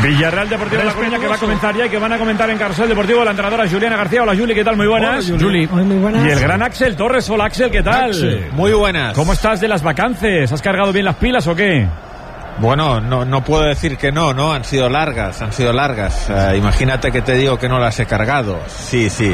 Villarreal Deportivo La Coruña, que va a comenzar ya y que van a comentar en Carrusel Deportivo la entrenadora Juliana García. Hola Juli, ¿qué tal? Muy buenas. Hola, Juli. Muy buenas. Y el gran Axel Torres. Hola Axel, ¿qué tal? Axel. Muy buenas. ¿Cómo estás de las vacances? ¿Has cargado bien las pilas o qué? Bueno, no puedo decir que no, han sido largas. Imagínate que te digo que no las he cargado. Sí.